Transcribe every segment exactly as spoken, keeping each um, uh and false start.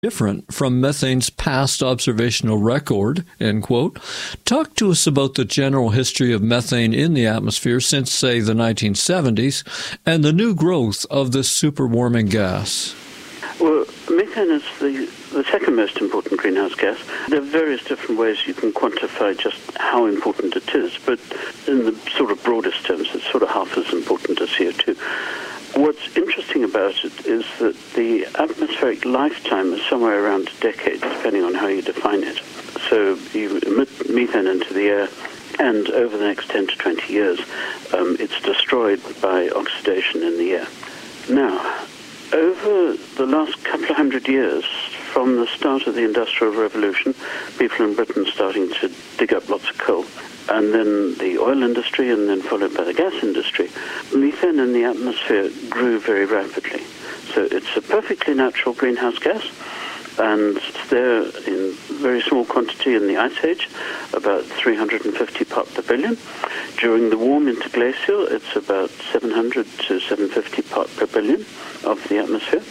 different from methane's past observational record, end quote. Talk to us about the general history of methane in the atmosphere since, say, the nineteen seventies and the new growth of this superwarming gas. Well, methane is the, the second most important greenhouse gas. There are various different ways you can quantify just how important it is, but in the sort of broadest terms, it's sort of half as important as C O two. What's interesting about it is that the atmospheric lifetime is somewhere around a decade, depending on how you define it. So you emit methane into the air, and over the next ten to twenty years, um, it's destroyed by oxidation in the air. Now, over the last couple of hundred years, from the start of the Industrial Revolution, people in Britain starting to dig up lots of coal, and then the oil industry, and then followed by the gas industry, methane in the atmosphere grew very rapidly. So it's a perfectly natural greenhouse gas, and it's there in very small quantity in the Ice Age, about three hundred fifty parts per billion. During the warm interglacial, it's about seven hundred to seven hundred fifty parts per billion of the atmosphere.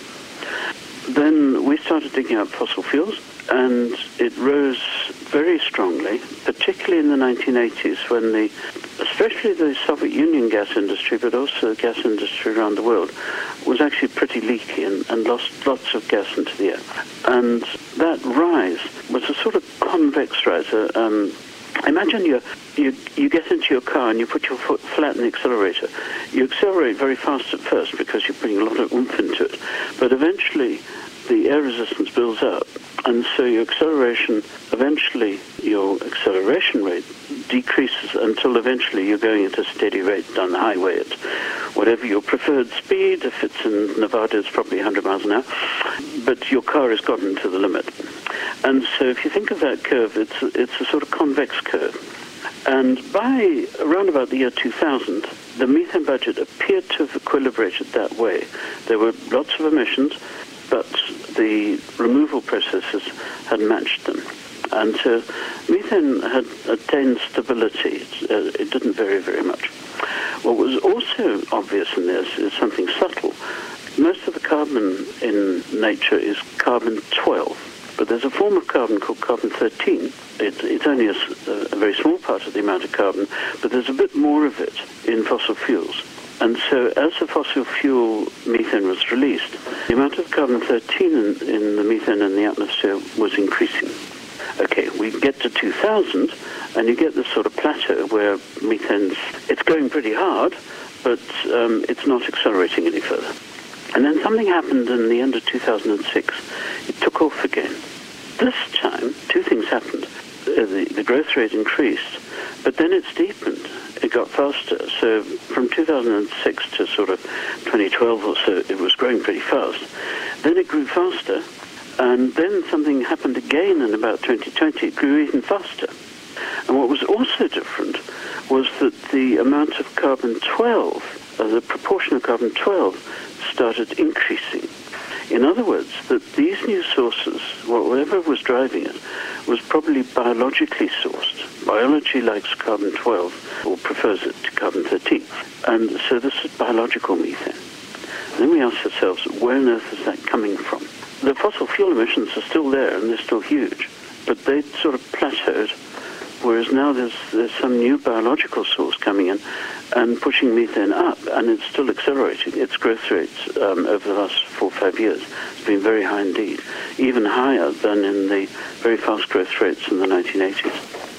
Then we started digging up fossil fuels, and it rose very strongly, particularly in the nineteen eighties, when the, especially the Soviet Union gas industry, but also the gas industry around the world, was actually pretty leaky and, and lost lots of gas into the air. And that rise was a sort of convex rise. Uh, um, imagine you, you you get into your car and you put your foot flat in the accelerator. You accelerate very fast at first because you're putting a lot of oomph into it, but eventually the air resistance builds up, and so your acceleration, eventually your acceleration rate decreases until eventually you're going at a steady rate down the highway at whatever your preferred speed. If it's in Nevada, it's probably one hundred miles an hour, but your car has gotten to the limit. And so if you think of that curve, it's, it's a sort of convex curve. And by around about the year two thousand, the methane budget appeared to have equilibrated that way. There were lots of emissions, but the removal processes had matched them. And so methane had attained stability. It, uh, it didn't vary very much. What was also obvious in this is something subtle. Most of the carbon in nature is carbon twelve, but there's a form of carbon called carbon thirteen. It, it's only a, a very small part of the amount of carbon, but there's a bit more of it in fossil fuels. And so as the fossil fuel methane was released, the amount of carbon thirteen in, in the methane in the atmosphere was increasing. Okay, we get to two thousand, and you get this sort of plateau where methane's, it's going pretty hard, but um, it's not accelerating any further. And then something happened in the end of two thousand six. It took off again. This time, two things happened. Uh, the, the growth rate increased, but then it steepened. It got faster. So from two thousand six to sort of twenty twelve or so, it was growing pretty fast. Then it grew faster, and then something happened again in about twenty twenty. It grew even faster. And what was also different was that the amount of carbon twelve, uh, the proportion of carbon twelve, started increasing. In other words, that these new sources, whatever was driving it, was probably biologically sourced. Biology likes carbon twelve, or prefers it to carbon thirteen. And so this is biological methane. And then we ask ourselves, where on earth is that coming from? The fossil fuel emissions are still there, and they're still huge, but they sort of plateaued, whereas now there's, there's some new biological source coming in and pushing methane up, and it's still accelerating. Its growth rates um, over the last four or five years has been very high indeed, even higher than in the very fast growth rates in the nineteen eighties.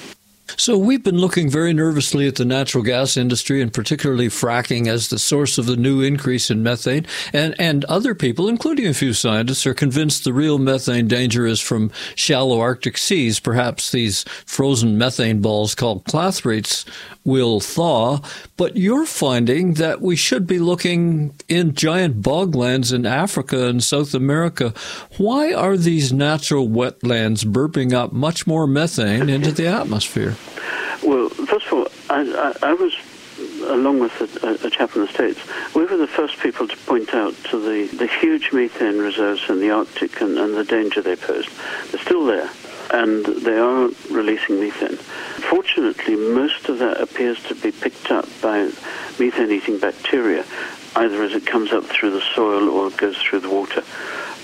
So we've been looking very nervously at the natural gas industry, and particularly fracking, as the source of the new increase in methane. And, and other people, including a few scientists, are convinced the real methane danger is from shallow Arctic seas. Perhaps these frozen methane balls called clathrates will thaw. But you're finding that we should be looking in giant boglands in Africa and South America. Why are these natural wetlands burping up much more methane into the atmosphere? Well, first of all, I, I, I was, along with a, a chap in the States, we were the first people to point out to the, the huge methane reserves in the Arctic and, and the danger they posed. They're still there, and they are releasing methane. Fortunately, most of that appears to be picked up by methane-eating bacteria, either as it comes up through the soil or goes through the water.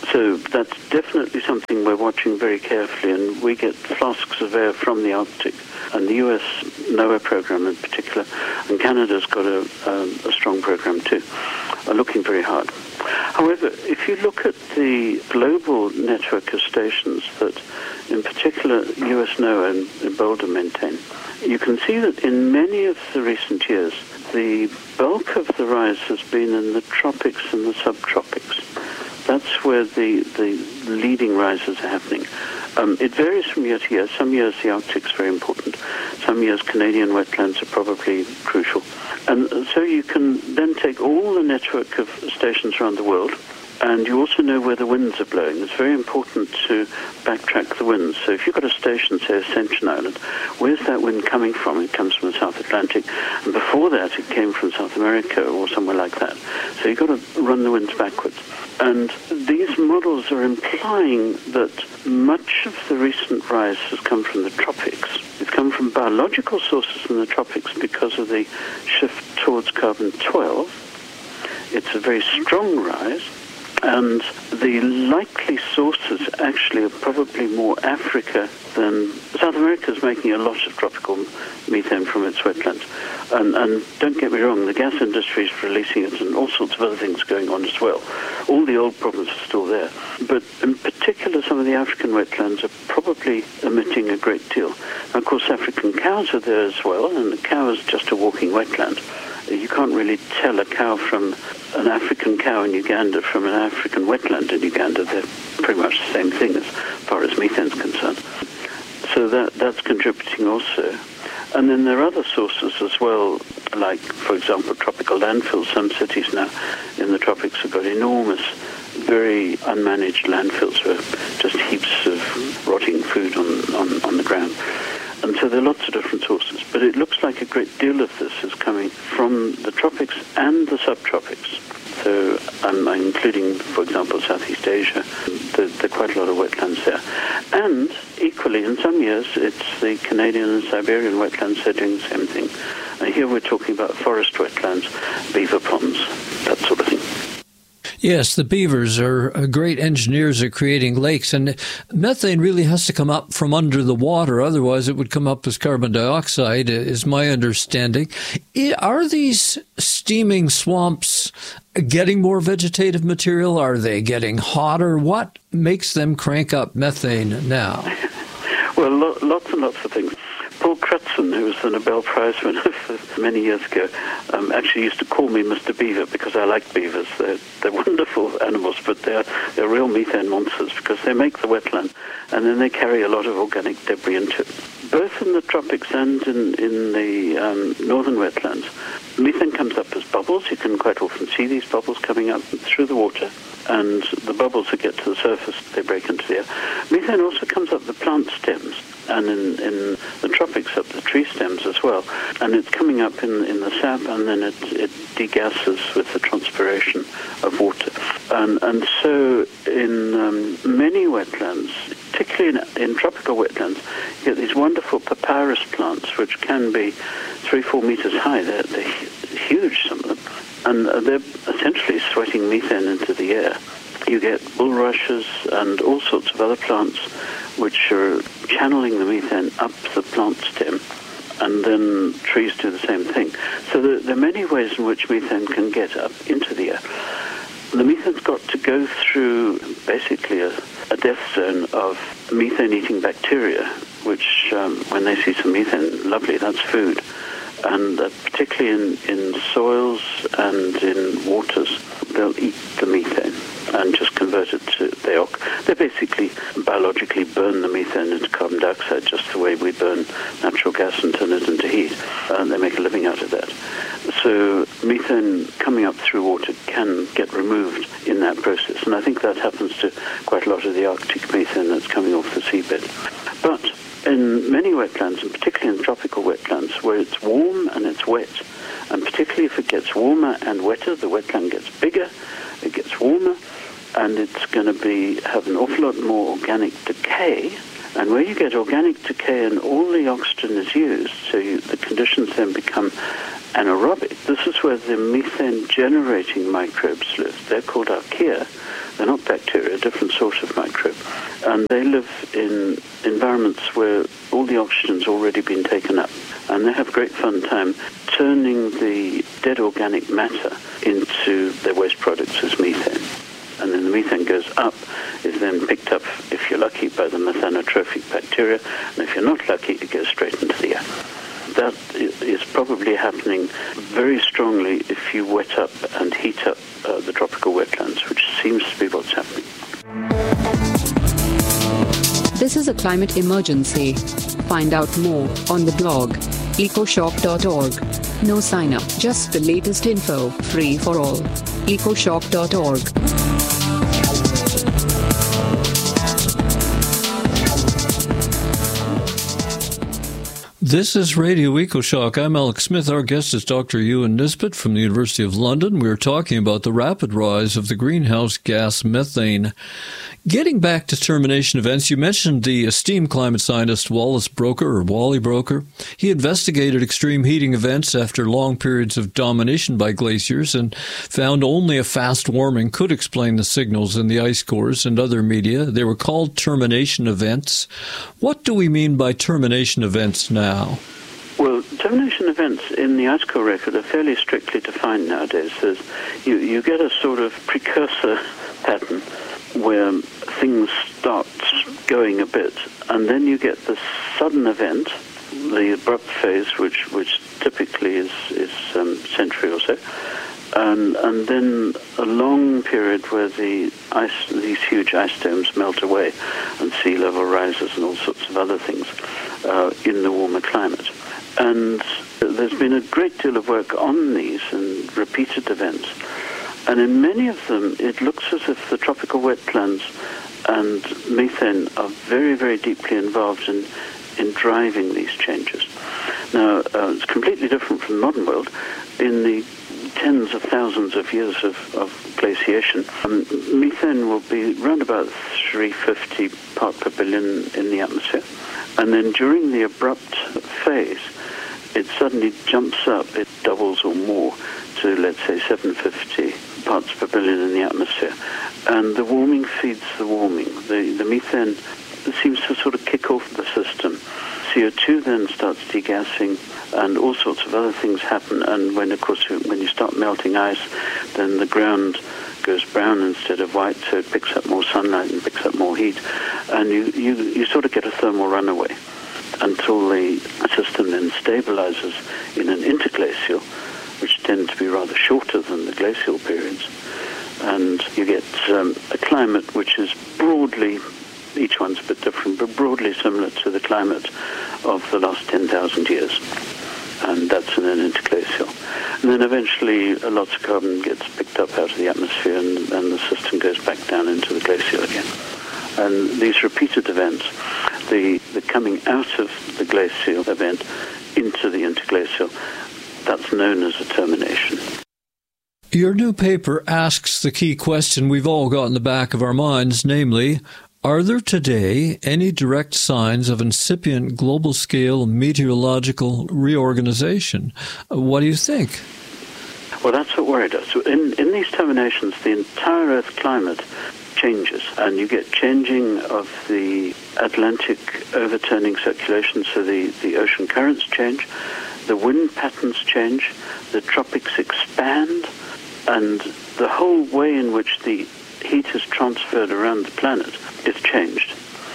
So that's definitely something we're watching very carefully, and we get flasks of air from the Arctic, and the U S NOAA program in particular, and Canada's got a, um, a strong program too, are looking very hard. However, if you look at the global network of stations that, in particular, U S NOAA and, and Boulder maintain, you can see that in many of the recent years, the bulk of the rise has been in the tropics and the subtropics. That's where the, the leading rises are happening. Um, it varies from year to year. Some years the Arctic's very important. Some years Canadian wetlands are probably crucial. And so you can then take all the network of stations around the world, and you also know where the winds are blowing. It's very important to backtrack the winds. So if you've got a station, say Ascension Island, where's that wind coming from? It comes from the South Atlantic. And before that, it came from South America or somewhere like that. So you've got to run the winds backwards. And these models are implying that much of the recent rise has come from the tropics. It's come from biological sources in the tropics because of the shift towards carbon twelve. It's a very strong rise. And the likely sources actually are probably more Africa than... South America is making a lot of tropical methane from its wetlands. And, and don't get me wrong, the gas industry is releasing it and all sorts of other things going on as well. All the old problems are still there. But in particular, some of the African wetlands are probably emitting a great deal. Now, of course, African cows are there as well, and the cow is just a walking wetland. You can't really tell a cow from an African cow in Uganda from an African wetland in Uganda. They're pretty much the same thing as far as methane is concerned. So that that's contributing also. And then there are other sources as well, like, for example, tropical landfills. Some cities now in the tropics have got enormous, very unmanaged landfills where just heaps of rotting food on, on, on the ground. And so there are lots of different sources. But it looks like a great deal of this is coming from the tropics and the subtropics. So I'm including, for example, Southeast Asia. There, there are quite a lot of wetlands there. And equally, in some years, it's the Canadian and Siberian wetlands that are doing the same thing. And here we're talking about forest wetlands, beaver ponds, that sort of thing. Yes, the beavers are great engineers at creating lakes, and methane really has to come up from under the water. Otherwise, it would come up as carbon dioxide, is my understanding. Are these steaming swamps getting more vegetative material? Are they getting hotter? What makes them crank up methane now? Well, lo- lots and lots of things. Paul Crutzen, who was the Nobel Prize winner many years ago, um, actually used to call me Mister Beaver because I like beavers. They're, they're wonderful animals, but they're, they're real methane monsters because they make the wetland and then they carry a lot of organic debris into it. Both in the tropics and in, in the um, northern wetlands, methane comes up as bubbles. You can quite often see these bubbles coming up through the water, and the bubbles that get to the surface, they break into the air. Methane also comes up the plant stems, and in, in the tropics up the tree stems as well. And it's coming up in, in the sap, and then it, it degasses with the transpiration of water. And, and so in um, many wetlands, particularly in, in tropical wetlands, you get these wonderful papyrus plants, which can be three, four meters high. They're, they're huge, some of them. And they're essentially sweating methane into the air. You get bulrushes and all sorts of other plants which are channeling the methane up the plant stem, and then trees do the same thing. So there, there are many ways in which methane can get up into the air. The methane's got to go through basically a, a death zone of methane-eating bacteria, which um, when they see some methane, lovely, that's food. And uh, particularly in, in soils and in waters, they'll eat the methane and just convert it to, they, they basically biologically burn the methane into carbon dioxide just the way we burn natural gas and turn it into heat. And they make a living out of that. So methane coming up through water can get removed in that process. And I think that happens to quite a lot of the Arctic methane that's coming off the seabed. But in many wetlands, and particularly in tropical wetlands, where it's warm and it's wet, and particularly if it gets warmer and wetter, the wetland gets bigger, it gets warmer, and it's going to be have an awful lot more organic decay. And where you get organic decay and all the oxygen is used, so you, the conditions then become anaerobic, this is where the methane-generating microbes live. They're called archaea. They're not bacteria, a different sort of microbe. And they live in environments where all the oxygen's already been taken up. And they have a great fun time turning the dead organic matter into their waste products as methane. And then the methane goes up, is then picked up, if you're lucky, by the methanotrophic bacteria. And if you're not lucky, it goes straight into the air. That is probably happening very strongly if you wet up and heat up uh, the tropical wetlands, which seems to be what's happening. This is a climate emergency. Find out more on the blog ecoshock dot org. No sign up, just the latest info, free for all. ecoshock dot org. This is Radio EcoShock. I'm Alex Smith. Our guest is Doctor Ewan Nisbet from the University of London. We're talking about the rapid rise of the greenhouse gas methane. Getting back to termination events, you mentioned the esteemed climate scientist Wallace Broecker, or Wally Broecker. He investigated extreme heating events after long periods of domination by glaciers and found only a fast warming could explain the signals in the ice cores and other media. They were called termination events. What do we mean by termination events now? Well, termination events in the ice core record are fairly strictly defined nowadays. There's, you, you get a sort of precursor pattern where things start going a bit, and then you get the sudden event, the abrupt phase, which which typically is is um, century or so, and and then a long period where the ice, these huge ice domes melt away, and sea level rises, and all sorts of other things uh, in the warmer climate. And there's been a great deal of work on these and repeated events. And in many of them, it looks as if the tropical wetlands and methane are very, very deeply involved in, in driving these changes. Now, uh, it's completely different from the modern world. In the tens of thousands of years of, of glaciation, um, methane will be around about three hundred fifty parts per billion in the atmosphere. And then during the abrupt phase, it suddenly jumps up, it doubles or more to, let's say, seven hundred fifty parts per billion in the atmosphere. And the warming feeds the warming. The, the methane seems to sort of kick off the system. C O two then starts degassing, and all sorts of other things happen. And when, of course, when you start melting ice, then the ground goes brown instead of white, so it picks up more sunlight and picks up more heat. And you, you, you sort of get a thermal runaway until the system then stabilizes in an interglacial, which tend to be rather shorter than the glacial periods. And you get um, a climate which is broadly, each one's a bit different, but broadly similar to the climate of the last ten thousand years. And that's in an interglacial. And then eventually uh, lots of carbon gets picked up out of the atmosphere, and, and the system goes back down into the glacial again. And these repeated events, the, the coming out of the glacial event into the interglacial, that's known as a termination. Your new paper asks the key question we've all got in the back of our minds, namely, are there today any direct signs of incipient global-scale meteorological reorganization? What do you think? Well, that's what worried us. In, in these terminations, the entire Earth climate changes, and you get changing of the Atlantic overturning circulation, so the, the ocean currents change, the wind patterns change, the tropics expand, and the whole way in which the heat is transferred around the planet is changed.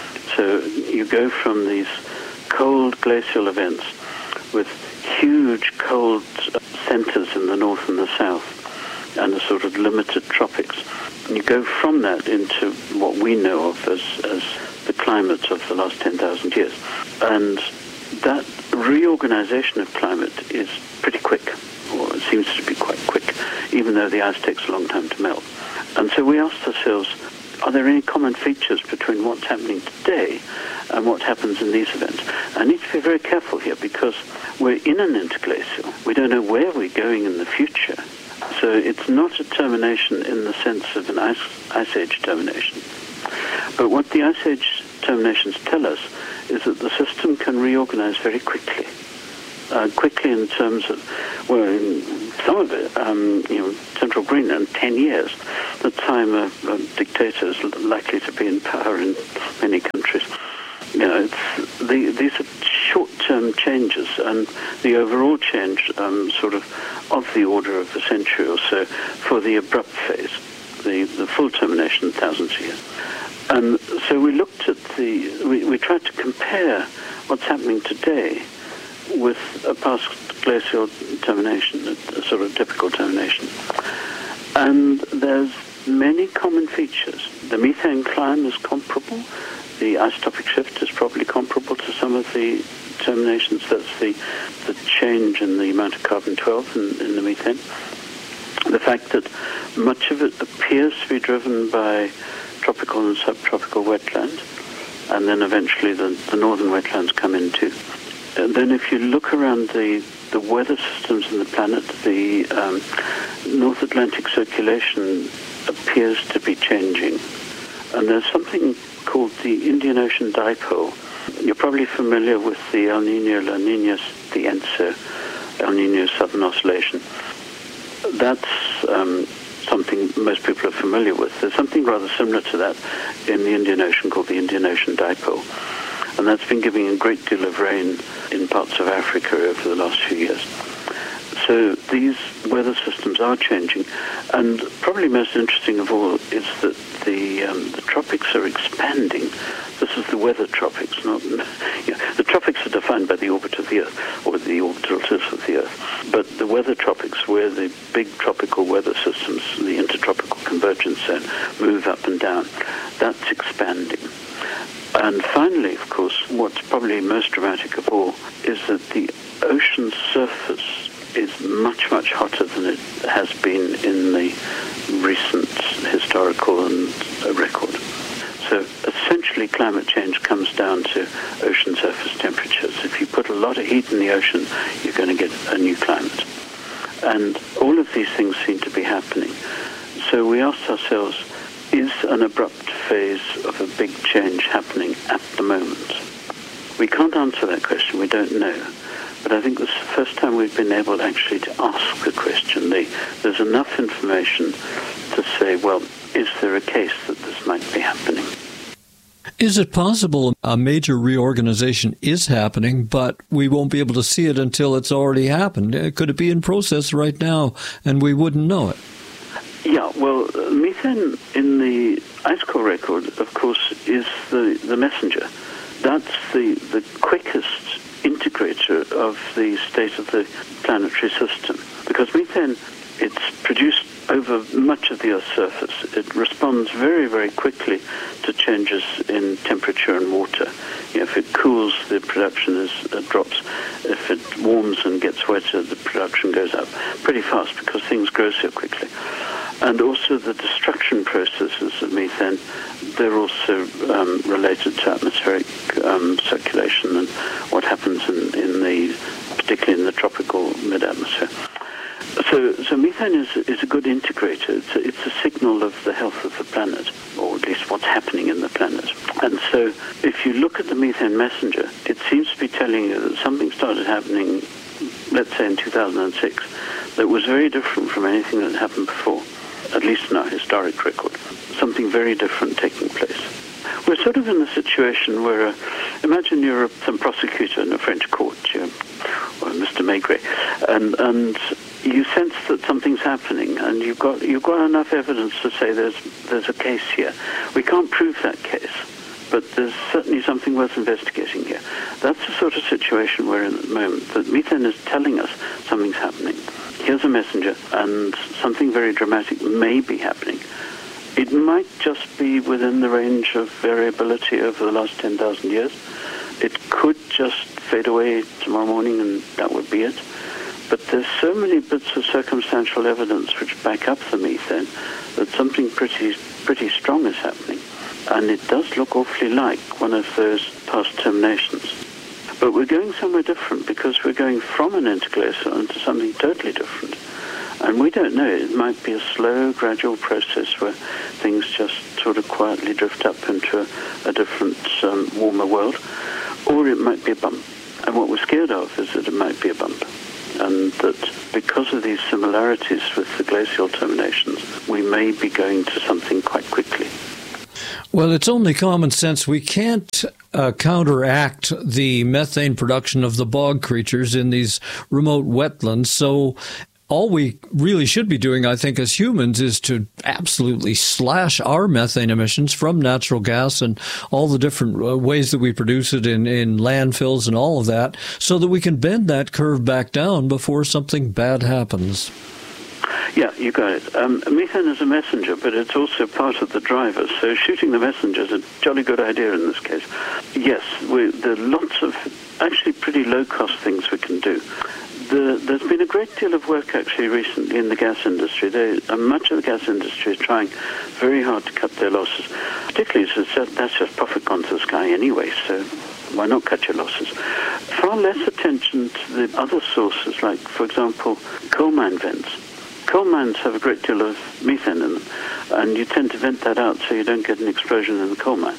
So you go from these cold glacial events with huge cold centers in the north and the south and a sort of limited tropics. And you go from that into what we know of as, as the climate of the last ten thousand years. And that reorganization of climate is pretty quick, or it seems to be quite quick, even though the ice takes a long time to melt. And so we asked ourselves, are there any common features between what's happening today and what happens in these events? I need to be very careful here because we're in an interglacial. We don't know where we're going in the future. So it's not a termination in the sense of an ice, ice age termination. But what the ice age terminations tell us is that the system can reorganize very quickly. Uh, quickly in terms of, well, in some of it, um, you know, Central Greenland, ten years, the time a, a dictator is likely to be in power in many countries. You know, it's, the, these are short-term changes, and the overall change um, sort of of the order of a century or so for the abrupt phase, the, the full termination, thousands of years. And so we looked at the, we, we tried to compare what's happening today with a past glacial termination, a sort of typical termination. And there's many common features. The methane climb is comparable. The isotopic shift is probably comparable to some of the terminations. That's the, the change in the amount of carbon twelve in, in the methane. The fact that much of it appears to be driven by tropical and subtropical wetland, and then eventually the, the northern wetlands come in too. And then if you look around the, the weather systems in the planet, the um, North Atlantic circulation appears to be changing. And there's something called the Indian Ocean Dipole. You're probably familiar with the El Niño, La Niña, the E N S O, El Niño Southern Oscillation. That's um, something most people are familiar with. There's something rather similar to that in the Indian Ocean called the Indian Ocean Dipole. And that's been giving a great deal of rain in parts of Africa over the last few years. So these weather systems are changing, and probably most interesting of all is that the um, the tropics are expanding. This is the weather tropics, not you know, the tropics are defined by the orbit of the Earth or the orbital tilt of the Earth, but the weather tropics, where the big tropical weather systems, the intertropical convergence zone, move up and down, that's expanding. And finally, of course, what's probably most dramatic of all is that the ocean surface is much, much hotter than it has been in the recent historical and uh, record. So essentially climate change comes down to ocean surface temperatures. If you put a lot of heat in the ocean, you're going to get a new climate. And all of these things seem to be happening. So we asked ourselves, is an abrupt phase of a big change happening at the moment? We can't answer that question, we don't know. But I think this is the first time we've been able actually to ask the question. There's enough information to say, well, is there a case that this might be happening? Is it possible a major reorganization is happening, but we won't be able to see it until it's already happened? Could it be in process right now and we wouldn't know it? Yeah, well, methane in the ice core record, of course, is the, the messenger. That's the, the quickest integrator of the state of the planetary system. Because methane, it's produced over much of the Earth's surface. It responds very, very quickly to changes in temperature and water. You know, if it cools, the production is uh, drops. If it warms and gets wetter, the production goes up pretty fast because things grow so quickly. And also the destruction processes of methane, they're also um, related to atmospheric um, circulation and what happens in, in the, particularly in the tropical mid-atmosphere. So, so methane is, is a good integrator. It's a, it's a signal of the health of the planet, or at least what's happening in the planet. And so if you look at the methane messenger, it seems to be telling you that something started happening, let's say in two thousand six, that was very different from anything that happened before, at least in our historic record. Something very different taking place. We're sort of in the situation where, uh, imagine you're a, some prosecutor in a French court, you, or Mister Maigret, and and you sense that something's happening, and you've got you've got enough evidence to say there's there's a case here. We can't prove that case, but there's certainly something worth investigating here. That's the sort of situation we're in at the moment. That methane is telling us something's happening. Here's a messenger, and something very dramatic may be happening. It might just be within the range of variability over the last ten thousand years. It could just fade away tomorrow morning and that would be it. But there's so many bits of circumstantial evidence which back up the methane that something pretty pretty strong is happening. And it does look awfully like one of those past terminations. But we're going somewhere different because we're going from an interglacial into something totally different. And we don't know. It might be a slow, gradual process where things just sort of quietly drift up into a, a different, um, warmer world. Or it might be a bump. And what we're scared of is that it might be a bump. And that because of these similarities with the glacial terminations, we may be going to something quite quickly. Well, it's only common sense. We can't uh, counteract the methane production of the bog creatures in these remote wetlands. So all we really should be doing, I think, as humans is to absolutely slash our methane emissions from natural gas and all the different uh, ways that we produce it in, in landfills and all of that, so that we can bend that curve back down before something bad happens. Yeah, you got it. Um, methane is a messenger, but it's also part of the driver. So shooting the messenger is a jolly good idea in this case. Yes, we, there are lots of actually pretty low-cost things we can do. The, there's been a great deal of work actually recently in the gas industry. They, uh, much of the gas industry is trying very hard to cut their losses, particularly since that, that's just profit gone to the sky anyway, so why not cut your losses? Far less attention to the other sources, like, for example, coal mine vents. Coal mines have a great deal of methane in them, and you tend to vent that out so you don't get an explosion in the coal mine.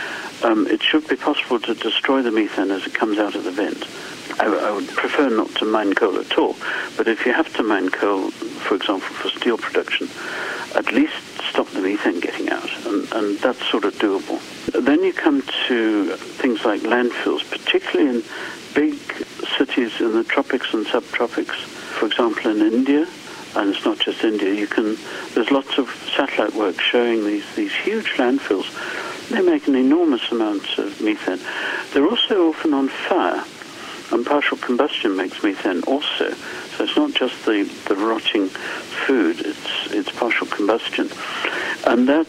Um, it should be possible to destroy the methane as it comes out of the vent. I, I would prefer not to mine coal at all, but if you have to mine coal, for example, for steel production, at least stop the methane getting out, and, and that's sort of doable. Then you come to things like landfills, particularly in big cities in the tropics and subtropics. For example, in India, and it's not just India, you can, there's lots of satellite work showing these, these huge landfills. They make an enormous amount of methane. They're also often on fire, and partial combustion makes methane also. So it's not just the, the rotting food, it's, it's partial combustion. And that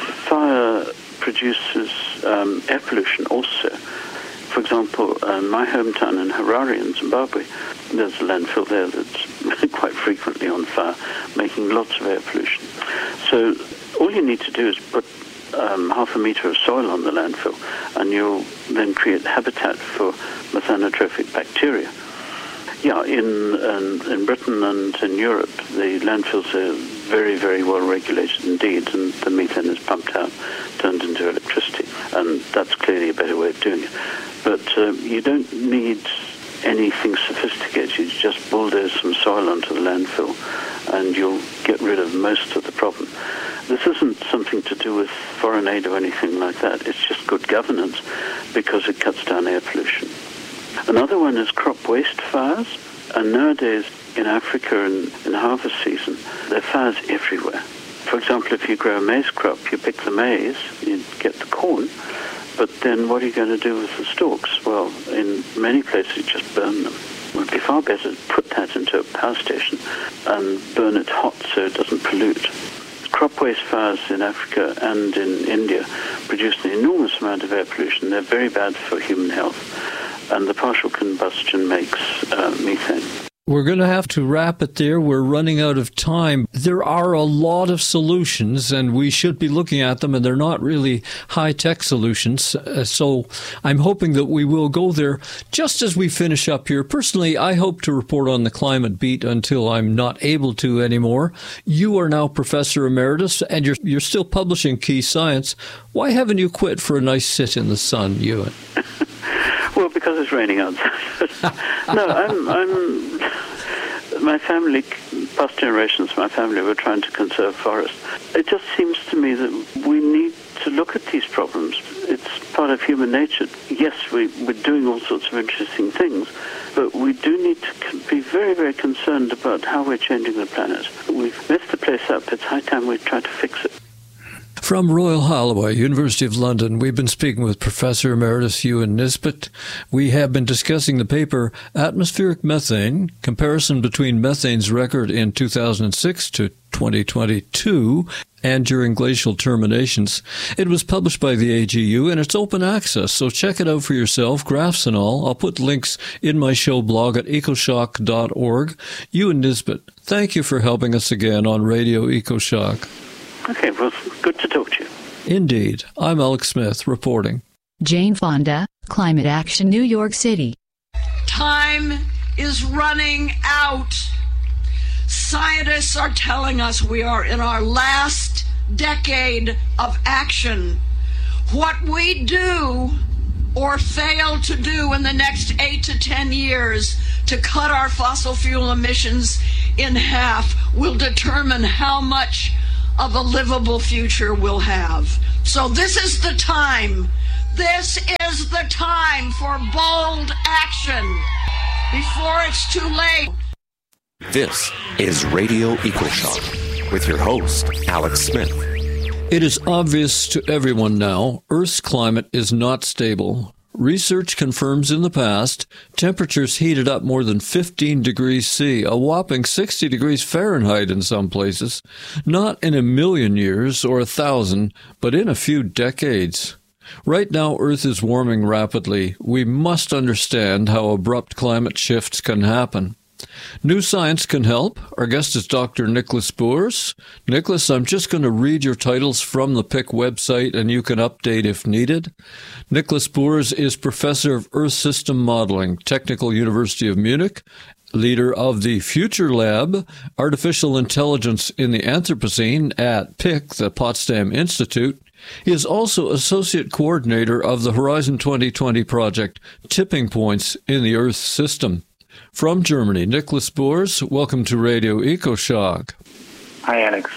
fire produces um, air pollution also. For example, uh, my hometown in Harare in Zimbabwe, there's a landfill there that's quite frequently on fire, making lots of air pollution. So all you need to do is put um, half a meter of soil on the landfill, and you'll then create habitat for methanotrophic bacteria. Yeah, in, in, in Britain and in Europe, the landfills are very, very well regulated indeed, and the methane is pumped out, turned into electricity, and that's clearly a better way of doing it. But uh, you don't need anything sophisticated. You just bulldoze some soil onto the landfill, and you'll get rid of most of the problem. This isn't something to do with foreign aid or anything like that. It's just good governance because it cuts down air pollution. Another one is crop waste fires, and nowadays in Africa and in harvest season, there are fires everywhere. For example, if you grow a maize crop, you pick the maize, you get the corn, but then what are you going to do with the stalks? Well, in many places, you just burn them. It would be far better to put that into a power station and burn it hot so it doesn't pollute. Crop waste fires in Africa and in India produce an enormous amount of air pollution. They're very bad for human health, and the partial combustion makes uh, methane. We're going to have to wrap it there. We're running out of time. There are a lot of solutions, and we should be looking at them, and they're not really high-tech solutions. Uh, so I'm hoping that we will go there just as we finish up here. Personally, I hope to report on the climate beat until I'm not able to anymore. You are now Professor Emeritus, and you're, you're still publishing Key Science. Why haven't you quit for a nice sit in the sun, Ewan? Well, because it's raining outside. No, I'm, I'm, my family, past generations of my family were trying to conserve forests. It just seems to me that we need to look at these problems. It's part of human nature. Yes, we, we're doing all sorts of interesting things, but we do need to be very, very concerned about how we're changing the planet. We've messed the place up. It's high time we try to fix it. From Royal Holloway, University of London, we've been speaking with Professor Emeritus Ewan Nisbet. We have been discussing the paper Atmospheric Methane, Comparison Between Methane's Record in two thousand six to twenty twenty-two and During Glacial Terminations. It was published by the A G U, and it's open access, so check it out for yourself, graphs and all. I'll put links in my show blog at ecoshock dot org. Ewan Nisbet, thank you for helping us again on Radio EcoShock. Okay, well, good to talk to you. Indeed. I'm Alex Smith, reporting. Jane Fonda, Climate Action, New York City. Time is running out. Scientists are telling us we are in our last decade of action. What we do or fail to do in the next eight to ten years to cut our fossil fuel emissions in half will determine how much of a livable future we'll have. So this is the time. This is the time for bold action before it's too late. This is Radio EcoShock with your host, Alex Smith. It is obvious to everyone now, Earth's climate is not stable. Research confirms in the past, temperatures heated up more than fifteen degrees C, a whopping sixty degrees Fahrenheit in some places, not in a million years or a thousand, but in a few decades. Right now, Earth is warming rapidly. We must understand how abrupt climate shifts can happen. New Science can help. Our guest is Doctor Nicholas Boers. Nicholas, I'm just going to read your titles from the P I C website, and you can update if needed. Nicholas Boers is Professor of Earth System Modeling, Technical University of Munich, leader of the Future Lab, Artificial Intelligence in the Anthropocene at P I C, the Potsdam Institute. He is also Associate Coordinator of the Horizon twenty twenty project, Tipping Points in the Earth System. From Germany, Nicholas Boers, welcome to Radio EcoShock. Hi, Alex.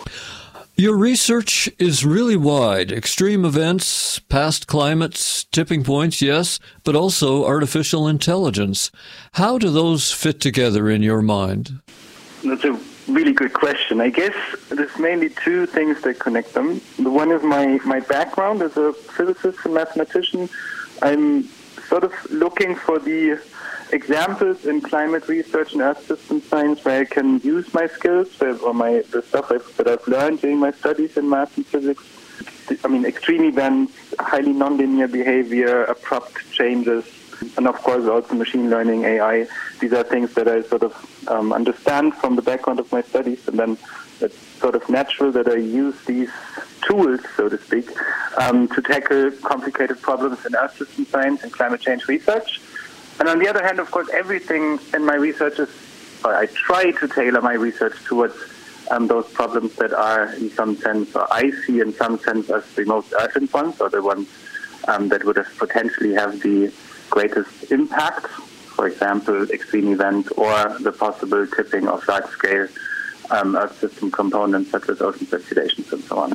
Your research is really wide. Extreme events, past climates, tipping points, yes, but also artificial intelligence. How do those fit together in your mind? That's a really good question. I guess there's mainly two things that connect them. The one is my, my background as a physicist and mathematician. I'm sort of looking for the examples in climate research and earth system science where I can use my skills or my the stuff I've, that I've learned during my studies in math and physics. I mean, extreme events, highly nonlinear behavior, abrupt changes, and of course also machine learning, A I. These are things that I sort of um, understand from the background of my studies, and then it's sort of natural that I use these tools, so to speak, um, to tackle complicated problems in earth system science and climate change research. And on the other hand, of course, everything in my research is, or I try to tailor my research towards um, those problems that are in some sense, or I see in some sense as the most urgent ones, or the ones um, that would have potentially have the greatest impact. For example, extreme events or the possible tipping of large-scale um, Earth system components such as ocean circulations and so on.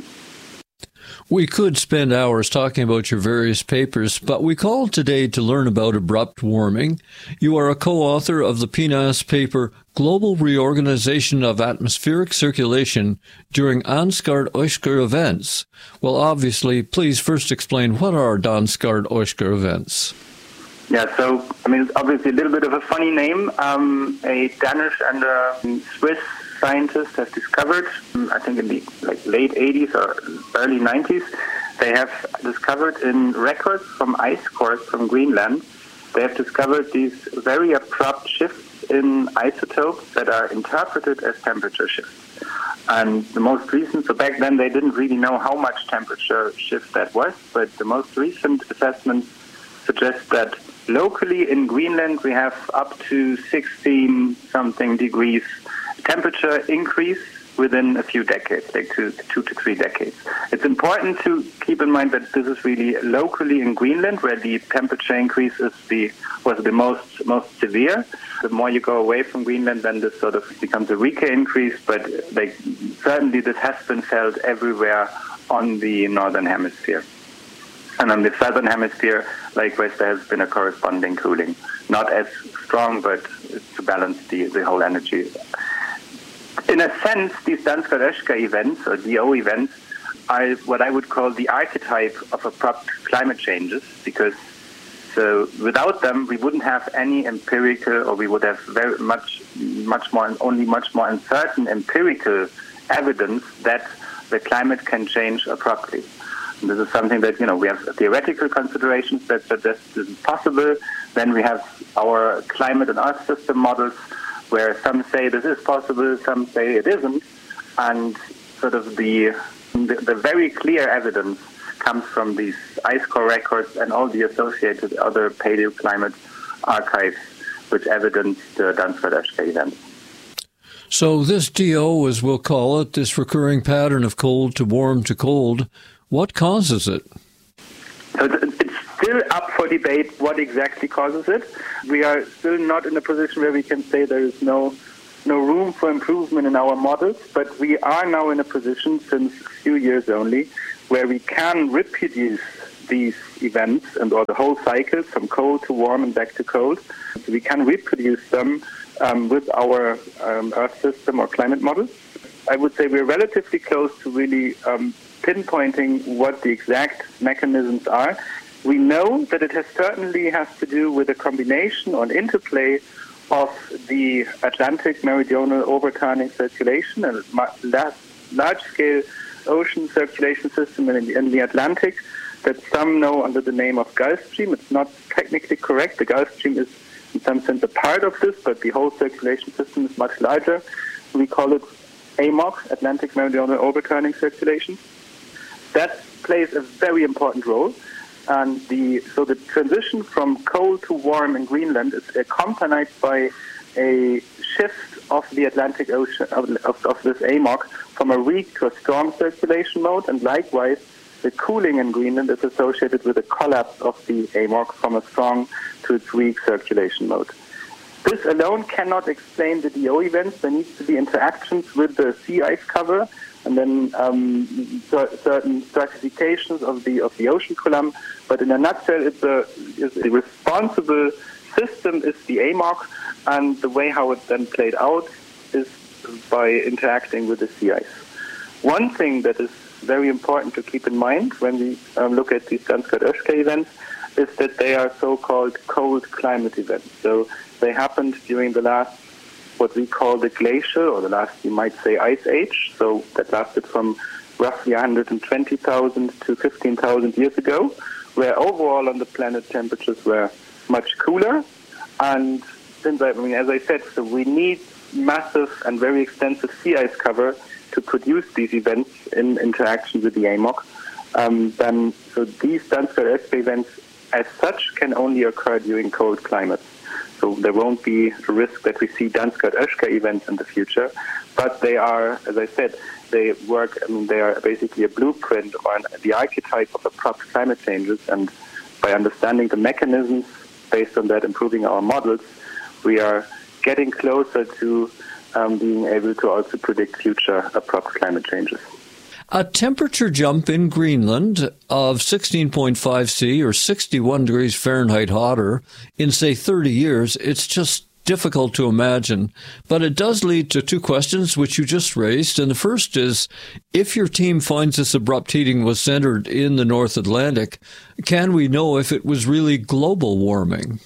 We could spend hours talking about your various papers, but we called today to learn about abrupt warming. You are a co-author of the P N A S paper, Global Reorganization of Atmospheric Circulation During Ansgar-Oeschger Events. Well, obviously, please first explain what are Ansgar-Oeschger events. Yeah, so, I mean, it's obviously a little bit of a funny name. Um, a Danish and a Swiss scientists have discovered, I think in the like late eighties or early nineties, they have discovered in records from ice cores from Greenland, they have discovered these very abrupt shifts in isotopes that are interpreted as temperature shifts. And the most recent, so back then they didn't really know how much temperature shift that was, but the most recent assessments suggest that locally in Greenland we have up to sixteen something degrees temperature increase within a few decades, like two, two to three decades. It's important to keep in mind that this is really locally in Greenland, where the temperature increase is the was the most most severe. The more you go away from Greenland, then this sort of becomes a weaker increase. But like certainly, this has been felt everywhere on the northern hemisphere. And on the southern hemisphere, likewise, there has been a corresponding cooling. Not as strong, but to balance the, the whole energy. In a sense, these Ansgar-Oeschger events, or D O events, are what I would call the archetype of abrupt climate changes, because so without them, we wouldn't have any empirical, or we would have very much, much more, only much more uncertain empirical evidence that the climate can change abruptly. And this is something that, you know, we have theoretical considerations that suggest this is possible. Then we have our climate and Earth system models, where some say this is possible, some say it isn't, and sort of the, the the very clear evidence comes from these ice core records and all the associated other paleoclimate archives, which evidence the Ansgar-Oeschger event. So this D O, as we'll call it, this recurring pattern of cold to warm to cold, what causes it? So it's still up for debate what exactly causes it. We are still not in a position where we can say there is no no room for improvement in our models, but we are now in a position since a few years only where we can reproduce these events and or the whole cycle from cold to warm and back to cold. So we can reproduce them um, with our um, Earth system or climate models. I would say we're relatively close to really um, pinpointing what the exact mechanisms are. We know that it has certainly has to do with a combination or an interplay of the Atlantic meridional overturning circulation and a large-scale ocean circulation system in the, in the Atlantic that some know under the name of Gulf Stream. It's not technically correct. The Gulf Stream is in some sense a part of this, but the whole circulation system is much larger. We call it A M O C, Atlantic Meridional Overturning Circulation. That plays a very important role. And the so the transition from cold to warm in Greenland is accompanied by a shift of the Atlantic Ocean, of, of, of this A M O C, from a weak to a strong circulation mode. And likewise, the cooling in Greenland is associated with a collapse of the A M O C from a strong to its weak circulation mode. This alone cannot explain the D O events. There needs to be interactions with the sea ice cover, and then um, certain stratifications of the of the ocean column. But in a nutshell, it's a, it's a responsible system is the A M O C, and the way how it then played out is by interacting with the sea ice. One thing that is very important to keep in mind when we um, look at these Dansgaard-Oeschger events is that they are so-called cold climate events. So they happened during the last, what we call the glacial, or the last, you might say, ice age. So that lasted from roughly one hundred twenty thousand to fifteen thousand years ago, where overall on the planet temperatures were much cooler. And since I, I mean, as I said, so we need massive and very extensive sea ice cover to produce these events in interaction with the A M O C. Um, then, so these Dansgaard-Oeschger events, as such, can only occur during cold climates. So there won't be a risk that we see Dansgaard-Oeschger events in the future, but they are, as I said, they work. I mean, they are basically a blueprint or the archetype of abrupt climate changes. And by understanding the mechanisms based on that, improving our models, we are getting closer to um, being able to also predict future abrupt climate changes. A temperature jump in Greenland of sixteen point five C or sixty-one degrees Fahrenheit hotter in, say, thirty years, it's just difficult to imagine. But it does lead to two questions which you just raised. And the first is, if your team finds this abrupt heating was centered in the North Atlantic, can we know if it was really global warming?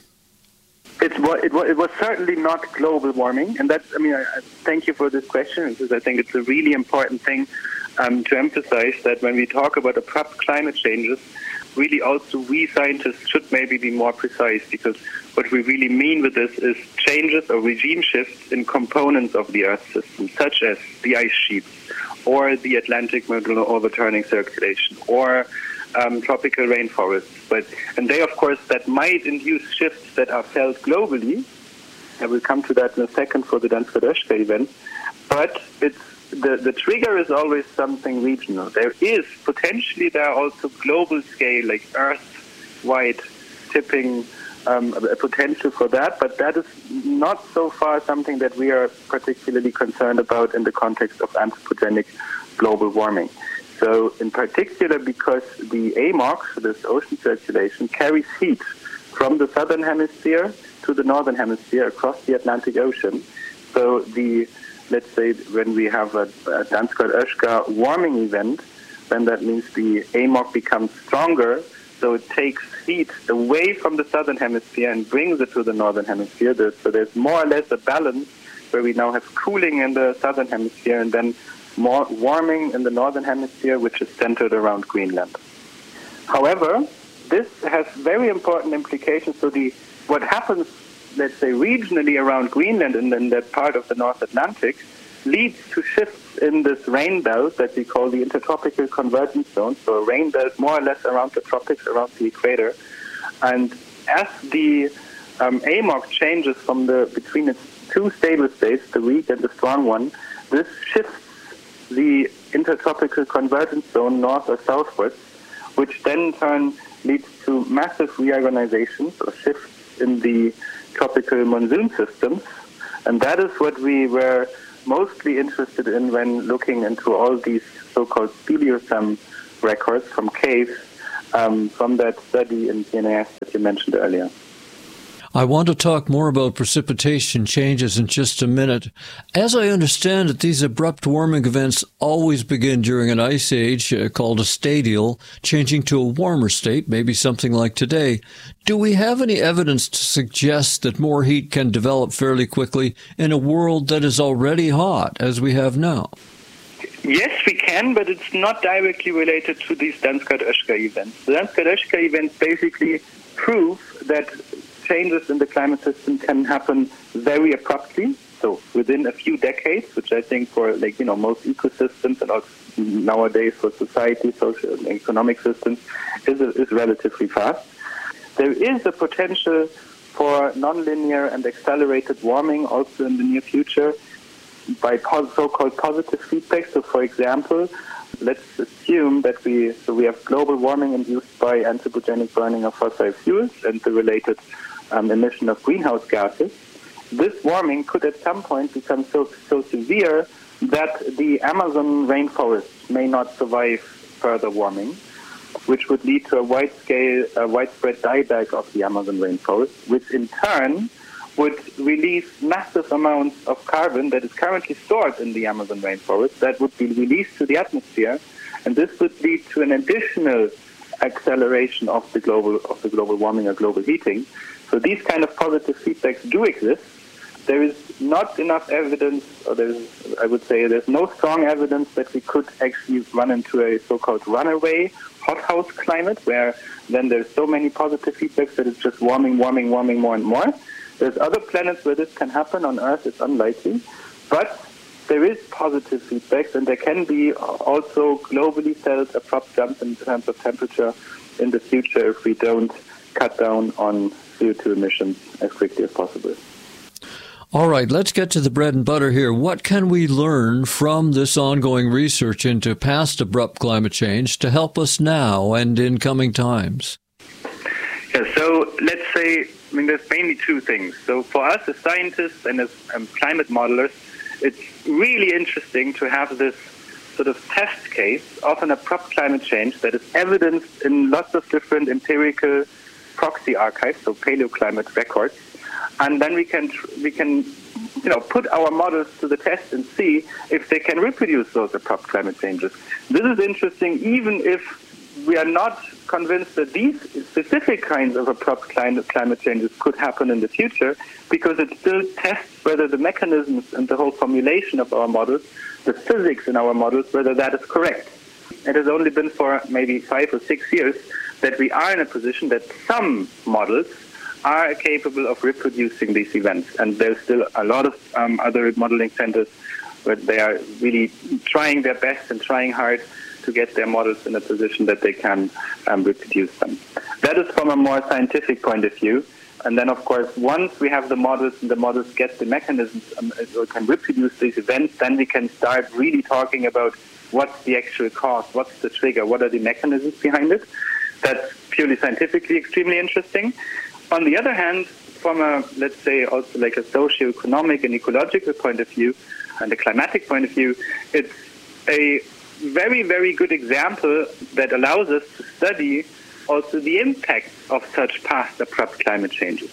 It was, it was, it was certainly not global warming. And that's, I mean, I, I thank you for this question, because I think it's a really important thing um, to emphasize that when we talk about abrupt climate changes, really also we scientists should maybe be more precise, because what we really mean with this is changes or regime shifts in components of the Earth system, such as the ice sheets or the Atlantic meridional overturning circulation or um, tropical rainforests. But and they, of course, that might induce shifts that are felt globally. I will come to that in a second for the Dansgaard-Oeschger event. But it's the, the trigger is always something regional. There is potentially there are also global scale, like Earth-wide tipping um, a potential for that, but that is not so far something that we are particularly concerned about in the context of anthropogenic global warming. So in particular, because the A M O C, this ocean circulation, carries heat from the southern hemisphere to the northern hemisphere across the Atlantic Ocean. So the let's say when we have a, a Dansgaard-Oeschger warming event, then that means the A M O C becomes stronger, so it takes heat away from the southern hemisphere and brings it to the northern hemisphere. So there's more or less a balance where we now have cooling in the southern hemisphere and then more warming in the northern hemisphere, which is centered around Greenland. However, this has very important implications. So the what happens, let's say, regionally around Greenland and in that part of the North Atlantic leads to shifts in this rain belt that we call the intertropical convergence zone. So a rain belt more or less around the tropics, around the equator. And as the um, A M O C changes from the between its two stable states, the weak and the strong one, this shifts the intertropical convergence zone north or southwards, which then turn leads to massive reorganizations or shifts in the tropical monsoon systems. And that is what we were mostly interested in when looking into all these so-called speleothem records from caves um, from that study in P N A S that you mentioned earlier. I want to talk more about precipitation changes in just a minute. As I understand it, these abrupt warming events always begin during an ice age uh, called a stadial, changing to a warmer state, maybe something like today. Do we have any evidence to suggest that more heat can develop fairly quickly in a world that is already hot, as we have now? Yes, we can, but it's not directly related to these Dansgaard-Oeschger events. The Dansgaard-Oeschger events basically prove that changes in the climate system can happen very abruptly, so within a few decades, which I think for like you know most ecosystems and also nowadays for society, social and economic systems is is relatively fast. There is a potential for nonlinear and accelerated warming also in the near future by so-called positive feedback. So, for example, let's assume that we so we have global warming induced by anthropogenic burning of fossil fuels and the related Um, emission of greenhouse gases. This warming could at some point become so, so severe that the Amazon rainforest may not survive further warming, which would lead to a wide-scale, uh, widespread dieback of the Amazon rainforest, which in turn would release massive amounts of carbon that is currently stored in the Amazon rainforest that would be released to the atmosphere, and this would lead to an additional acceleration of the global of the global warming or global heating. So these kind of positive feedbacks do exist. There is not enough evidence, or there's, I would say there's no strong evidence that we could actually run into a so-called runaway hothouse climate, where then there's so many positive feedbacks that it's just warming, warming, warming more and more. There's other planets where this can happen. On Earth, it's unlikely. But there is positive feedbacks, and there can be also globally felt abrupt jumps in terms of temperature in the future if we don't cut down on C O two emissions as quickly as possible. All right, let's get to the bread and butter here. What can we learn from this ongoing research into past abrupt climate change to help us now and in coming times? Yeah, so let's say, I mean, there's mainly two things. So for us as scientists and as um, climate modelers, it's really interesting to have this sort of test case of an abrupt climate change that is evidenced in lots of different empirical proxy archives, so paleoclimate records, and then we can we can you know put our models to the test and see if they can reproduce those abrupt climate changes. This is interesting, even if we are not convinced that these specific kinds of abrupt climate climate changes could happen in the future, because it still tests whether the mechanisms and the whole formulation of our models, the physics in our models, whether that is correct. It has only been for maybe five or six years that we are in a position that some models are capable of reproducing these events. And there's still a lot of um, other modeling centers where they are really trying their best and trying hard to get their models in a position that they can um, reproduce them. That is from a more scientific point of view. And then, of course, once we have the models and the models get the mechanisms um, or can reproduce these events, then we can start really talking about what's the actual cause, what's the trigger, what are the mechanisms behind it. That's purely scientifically extremely interesting. On the other hand, from a, let's say, also like a socio-economic and ecological point of view and a climatic point of view, it's a very, very good example that allows us to study also the impact of such past abrupt climate changes.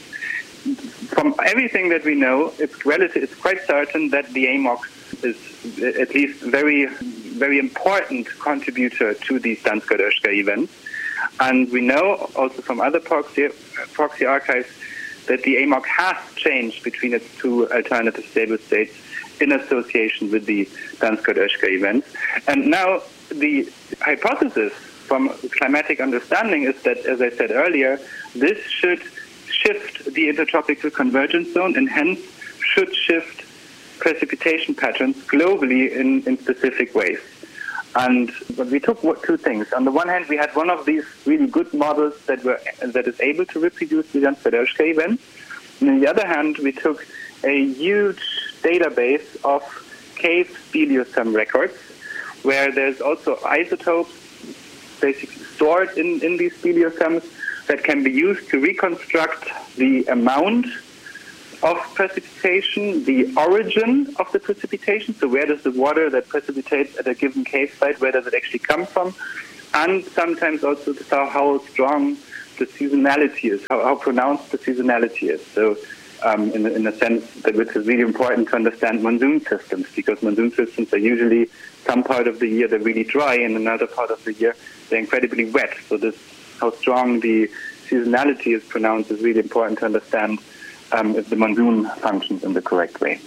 From everything that we know, it's relative, it's quite certain that the A M O X is at least very, very important contributor to these Dansgaard-Oeschger events. And we know also from other proxy, proxy archives that the A M O X has changed between its two alternative stable states in association with the Dansgaard-Oeschger events. And now the hypothesis from climatic understanding is that, as I said earlier, this should shift the intertropical convergence zone and hence should shift precipitation patterns globally in, in specific ways. And we took two things. On the one hand, we had one of these really good models that were that is able to reproduce the Dansgaard-Oeschger events. And on the other hand, we took a huge database of cave speleothem records, where there's also isotopes, basically stored in, in these speleothems that can be used to reconstruct the amount of precipitation, the origin of the precipitation, so where does the water that precipitates at a given cave site, where does it actually come from, and sometimes also to tell how strong the seasonality is, how, how pronounced the seasonality is. So um, in, in a sense that which is really important to understand monsoon systems, because monsoon systems are usually some part of the year they're really dry and another part of the year they're incredibly wet. So this, how strong the seasonality is pronounced is really important to understand um, if the monsoon functions in the correct way.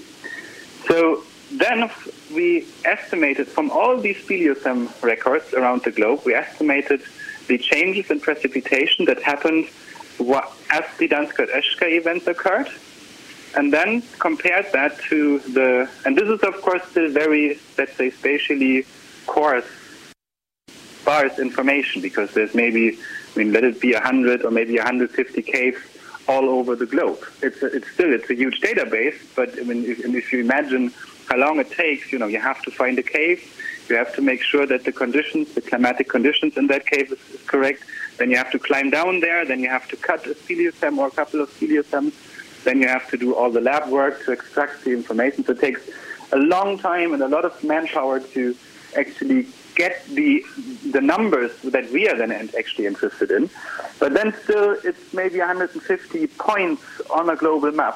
So then we estimated from all these speleothem records around the globe, we estimated the changes in precipitation that happened as the Danskar-Oeschger events occurred, and then compared that to the, and this is of course still very, let's say, spatially coarse, sparse information, because there's maybe, I mean, let it be one hundred or maybe one hundred fifty caves all over the globe. It's, a, it's still, it's a huge database, but I mean, if, if you imagine how long it takes, you know, you have to find a cave, you have to make sure that the conditions, the climatic conditions in that cave is, is correct, then you have to climb down there, then you have to cut a speleothem or a couple of speleothems, then you have to do all the lab work to extract the information. So it takes a long time and a lot of manpower to actually get the the numbers that we are then actually interested in. But then still, it's maybe one hundred fifty points on a global map.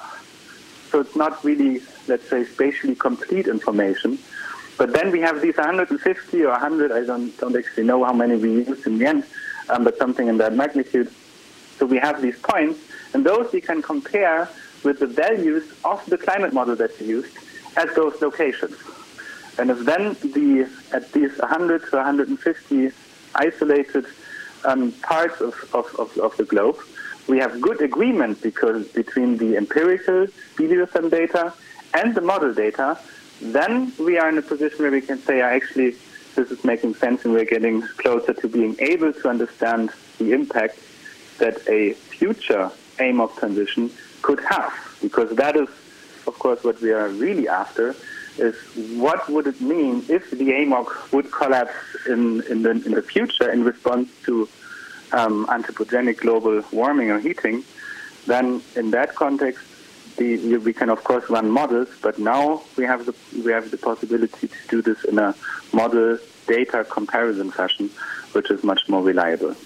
So it's not really, let's say, spatially complete information. But then we have these one hundred fifty or one hundred, I don't, don't actually know how many we used in the end, um, but something in that magnitude. So we have these points, and those we can compare with the values of the climate model that we used at those locations. And if then the at these one hundred to one hundred fifty isolated um, parts of, of, of, of the globe, we have good agreement because between the empirical speleothem data and the model data, then we are in a position where we can say, oh, actually, this is making sense and we're getting closer to being able to understand the impact that a future A M O C transition could have. Because that is, of course, what we are really after, is what would it mean if the A M O C would collapse in, in, the, in the future in response to um, anthropogenic global warming or heating. Then in that context, the, we can of course run models, but now we have the we have the possibility to do this in a model data comparison fashion, which is much more reliable.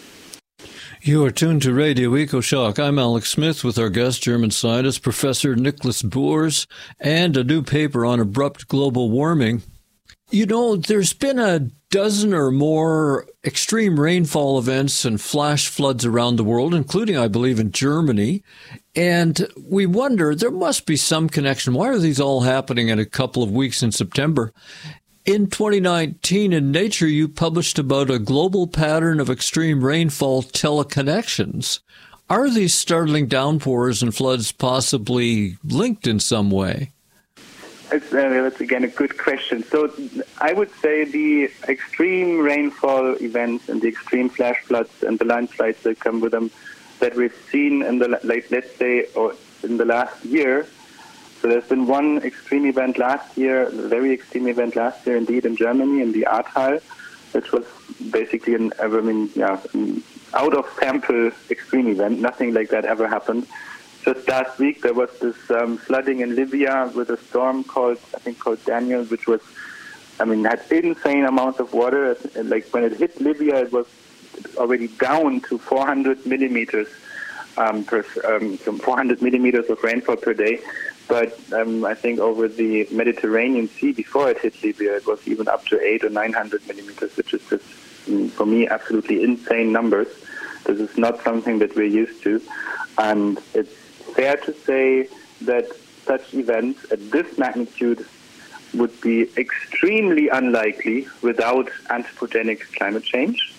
You are tuned to Radio EcoShock. I'm Alex Smith with our guest, German scientist, Professor Nicholas Boers, and a new paper on abrupt global warming. You know, there's been a dozen or more extreme rainfall events and flash floods around the world, including, I believe, in Germany. And we wonder, there must be some connection. Why are these all happening in a couple of weeks in September? In twenty nineteen, in Nature, you published about a global pattern of extreme rainfall teleconnections. Are these startling downpours and floods possibly linked in some way? It's, uh, that's, again, a good question. So I would say the extreme rainfall events and the extreme flash floods and the landslides that come with them that we've seen in the, like, let's say, or in the last year. So there's been one extreme event last year, a very extreme event last year, indeed, in Germany, in the Ahrtal, which was basically an, I mean, yeah, an out-of-sample extreme event. Nothing like that ever happened. Just last week, there was this um, flooding in Libya with a storm called, I think, called Daniel, which was, I mean, had insane amounts of water. Like when it hit Libya, it was already down to four hundred millimeters um, per, um, four hundred millimeters of rainfall per day. But um, I think over the Mediterranean Sea, before it hit Libya, it was even up to eight or nine hundred millimeters, which is just, for me, absolutely insane numbers. This is not something that we're used to, and it's fair to say that such events at this magnitude would be extremely unlikely without anthropogenic climate change.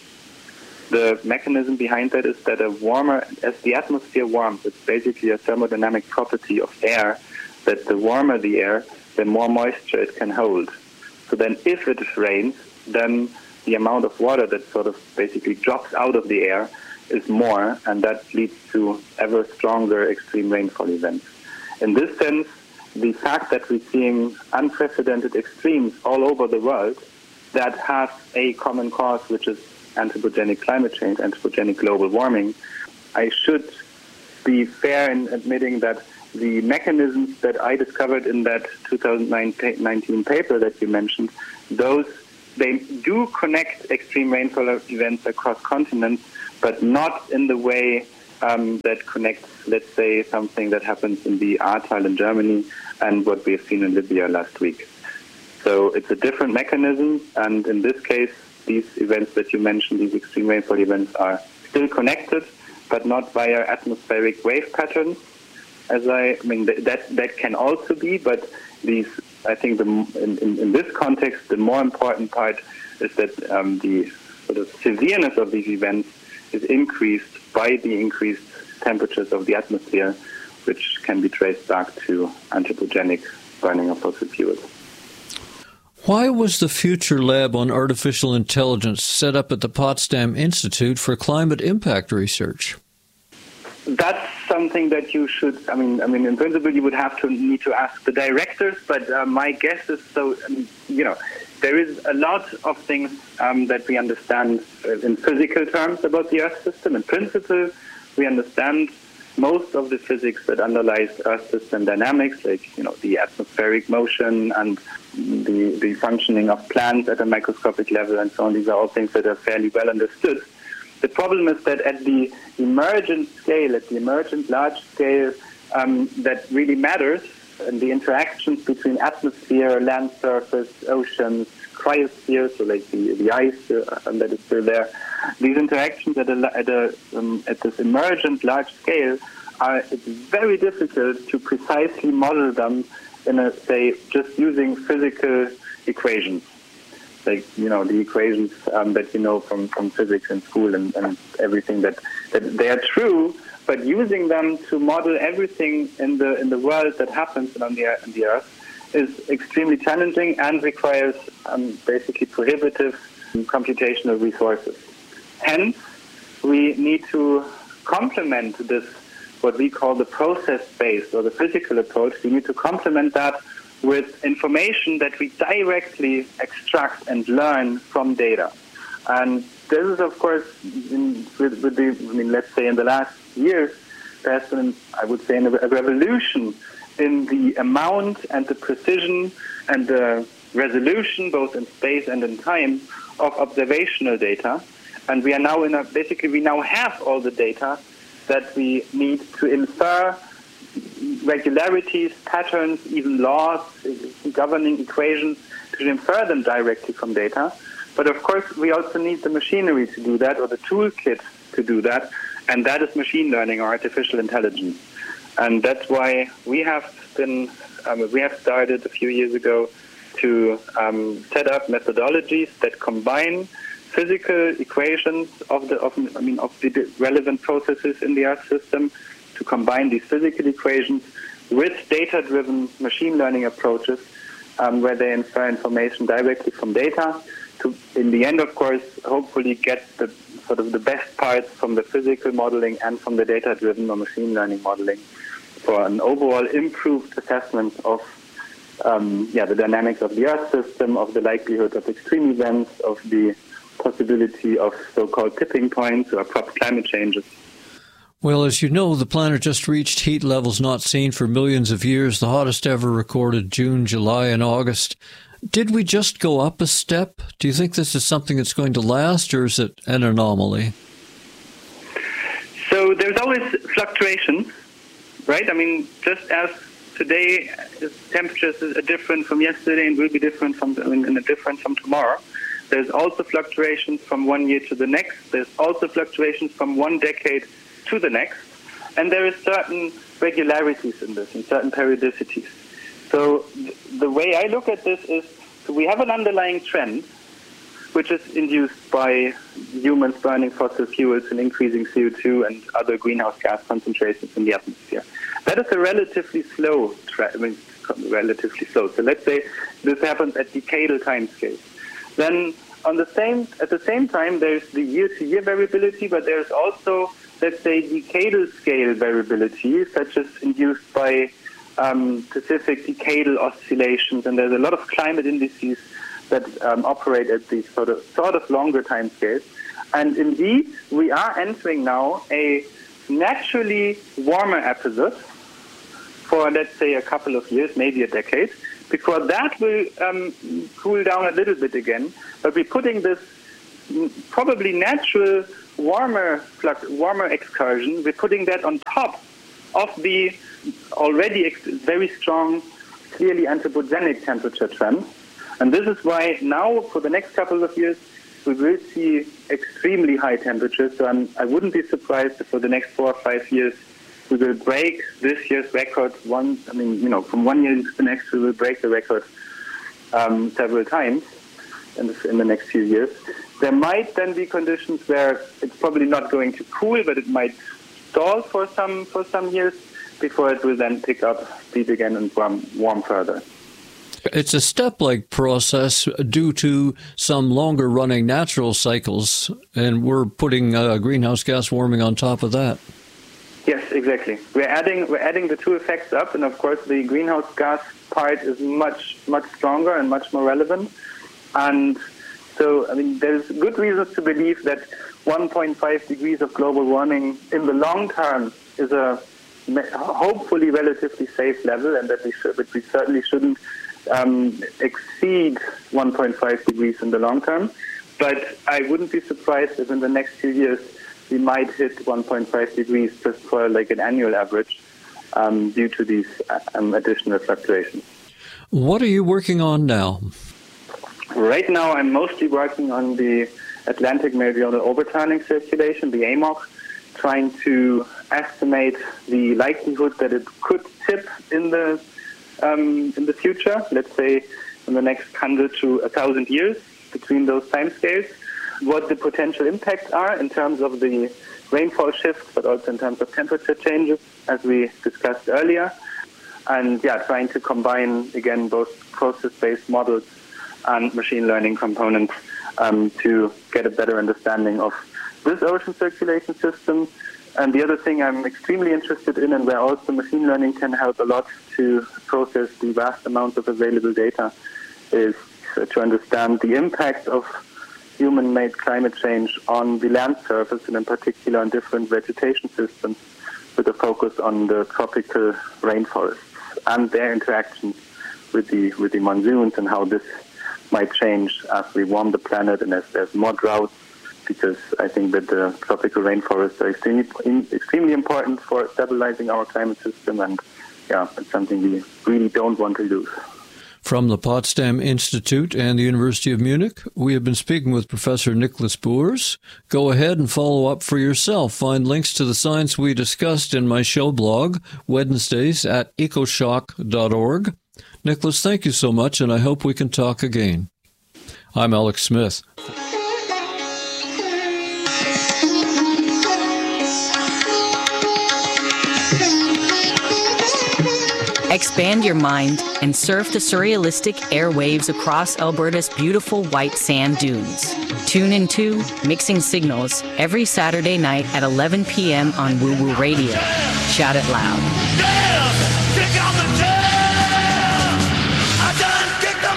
The mechanism behind that is that a warmer, as the atmosphere warms, it's basically a thermodynamic property of air, that the warmer the air, the more moisture it can hold. So then if it rains, then the amount of water that sort of basically drops out of the air is more, and that leads to ever stronger extreme rainfall events. In this sense, the fact that we're seeing unprecedented extremes all over the world, that has a common cause, which is anthropogenic climate change, anthropogenic global warming, I should be fair in admitting that the mechanisms that I discovered in that two thousand nineteen paper that you mentioned, those, they do connect extreme rainfall events across continents, but not in the way um, that connects, let's say, something that happens in the Ahrtal in Germany and what we've seen in Libya last week. So it's a different mechanism, and in this case, these events that you mentioned, these extreme rainfall events, are still connected, but not via atmospheric wave patterns. As I, I mean, th- that that can also be, but these, I think, the, in, in, in this context, the more important part is that um, the sort of severeness of these events is increased by the increased temperatures of the atmosphere, which can be traced back to anthropogenic burning of fossil fuels. Why was the Future Lab on Artificial Intelligence set up at the Potsdam Institute for Climate Impact Research? That's something that you should, I mean, I mean, in principle, you would have to need to ask the directors, but uh, my guess is, so, um, you know, there is a lot of things um, that we understand in physical terms about the Earth system. In principle, we understand most of the physics that underlies Earth system dynamics, like, you know, the atmospheric motion and the, the functioning of plants at a microscopic level and so on. These are all things that are fairly well understood. The problem is that at the emergent scale, at the emergent large scale, um, that really matters, and the interactions between atmosphere, land surface, oceans, cryosphere, so like the, the ice uh, that is still there, these interactions at, a, at, a, um, at this emergent large scale, are it's very difficult to precisely model them in a, say, just using physical equations. Like, you know, the equations um, that you know from, from physics in school and, and everything, that, that they are true, but using them to model everything in the in the world that happens on the, on the Earth is extremely challenging and requires um, basically prohibitive computational resources. Hence, we need to complement this, what we call the process-based or the physical approach. We need to complement that with information that we directly extract and learn from data. And this is, of course, in, with, with the, I mean, let's say in the last years, there's been, I would say, a revolution in the amount and the precision and the resolution, both in space and in time, of observational data. And we are now in a, basically, we now have all the data that we need to infer regularities, patterns, even laws, governing equations, to infer them directly from data. But of course, we also need the machinery to do that, or the toolkit to do that, and that is machine learning or artificial intelligence. And that's why we have been, um, we have started a few years ago to um, set up methodologies that combine physical equations of the, of, I mean, of the relevant processes in the Earth system, to combine these physical equations with data-driven machine learning approaches, um, where they infer information directly from data, to, in the end, of course, hopefully get the sort of the best parts from the physical modeling and from the data-driven or machine learning modeling for an overall improved assessment of um, yeah, the dynamics of the Earth system, of the likelihood of extreme events, of the possibility of so-called tipping points or abrupt climate changes. Well, as you know, the planet just reached heat levels not seen for millions of years, the hottest ever recorded June, July, and August. Did we just go up a step? Do you think this is something that's going to last, or is it an anomaly? So there's always fluctuation, right? I mean, just as today temperatures are different from yesterday and will be different from I mean, and different from tomorrow, there's also fluctuations from one year to the next. There's also fluctuations from one decade to the next, and there is certain regularities in this and certain periodicities. So th- the way I look at this is, so we have an underlying trend, which is induced by humans burning fossil fuels and increasing C O two and other greenhouse gas concentrations in the atmosphere. That is a relatively slow trend, I mean, relatively slow. So let's say this happens at decadal timescales. Then on the same, at the same time, there's the year-to-year variability, but there's also, let's say, decadal scale variability, such as induced by um, specific decadal oscillations. And there's a lot of climate indices that um, operate at these sort of sort of longer time scales. And indeed, we are entering now a naturally warmer episode for, let's say, a couple of years, maybe a decade, because that will um, cool down a little bit again. But we're putting this probably natural warmer flux, warmer excursion, we're putting that on top of the already ex- very strong, clearly anthropogenic temperature trend. And this is why now, for the next couple of years, we will see extremely high temperatures. So I'm, I wouldn't be surprised if for the next four or five years we will break this year's record. One, I mean, you know, from one year to the next, we will break the record um, several times in the, in the next few years. There might then be conditions where it's probably not going to cool, but it might stall for some for some years before it will then pick up speed again and warm, warm further. It's a step-like process due to some longer-running natural cycles, and we're putting uh, greenhouse gas warming on top of that. Yes, exactly. We're adding we're adding the two effects up, and of course the greenhouse gas part is much much stronger and much more relevant. And so, I mean, there's good reasons to believe that one point five degrees of global warming in the long term is a hopefully relatively safe level, and that we should, but we certainly shouldn't um, exceed one point five degrees in the long term. But I wouldn't be surprised if in the next few years we might hit one point five degrees just for like an annual average um, due to these um, additional fluctuations. What are you working on now? Right now, I'm mostly working on the Atlantic Meridional Overturning Circulation, the A M O C, trying to estimate the likelihood that it could tip in the um, in the future, let's say in the next hundred to a thousand years between those timescales, what the potential impacts are in terms of the rainfall shifts, but also in terms of temperature changes, as we discussed earlier. And yeah, trying to combine, again, both process-based models and machine learning components um, to get a better understanding of this ocean circulation system. And the other thing I'm extremely interested in, and where also machine learning can help a lot to process the vast amounts of available data, is to understand the impact of human-made climate change on the land surface, and in particular on different vegetation systems, with a focus on the tropical rainforests and their interactions with the with the monsoons, and how this might change as we warm the planet and as there's more droughts, because I think that the tropical rainforests are extremely, extremely important for stabilizing our climate system, and yeah, it's something we really don't want to lose. From the Potsdam Institute and the University of Munich, we have been speaking with Professor Nicholas Boers. Go ahead and follow up for yourself. Find links to the science we discussed in my show blog, Wednesdays at ecoshock dot org. Nicholas, thank you so much, and I hope we can talk again. I'm Alex Smith. Expand your mind and surf the surrealistic airwaves across Alberta's beautiful white sand dunes. Tune into Mixing Signals every Saturday night at eleven p.m. on Woo Woo Radio. Shout it loud. Damn! Kick out the jam! I done kicked them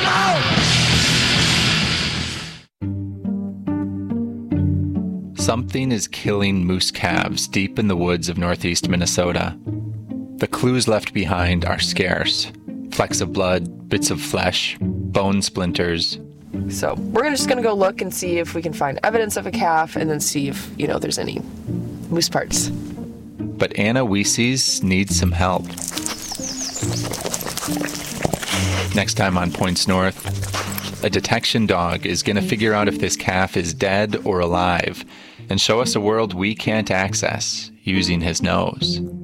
out! Something is killing moose calves deep in the woods of northeast Minnesota. The clues left behind are scarce. Flecks of blood, bits of flesh, bone splinters. So we're just going to go look and see if we can find evidence of a calf, and then see if, you know, there's any moose parts. But Anna Weeses needs some help. Next time on Points North, a detection dog is going to figure out if this calf is dead or alive, and show us a world we can't access using his nose.